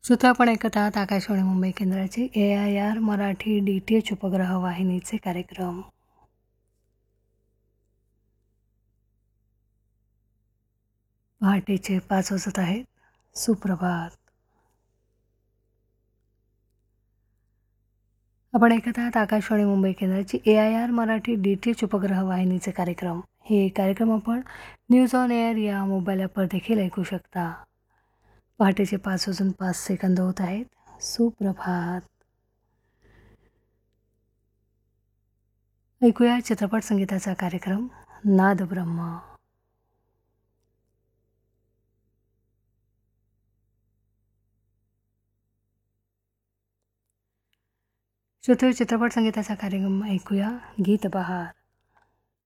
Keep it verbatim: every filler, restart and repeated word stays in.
श्रोते, आपण ऐकत आहात आकाशवाणी मुंबई केंद्राचे ए I R Marathi D T H उपग्रह वाहिनीचे कार्यक्रम. पहाटेचे पाच वाजत आहेत. सुप्रभात. आपण ऐकत आहात आकाशवाणी मुंबई केंद्राची ए I R Marathi D T H उपग्रह वाहिनीचे कार्यक्रम. हे कार्यक्रम आपण न्यूज ऑन एअर या मोबाईल ॲपवर देखील ऐकू शकता. पहाटेचे पाच वाजून पाच सेकंद होत आहेत. सुप्रभात. ऐकूया चित्रपट संगीताचा कार्यक्रम नाद ब्रह्म. श्रोते, चित्रपट संगीताचा कार्यक्रम ऐकूया गीत बहार.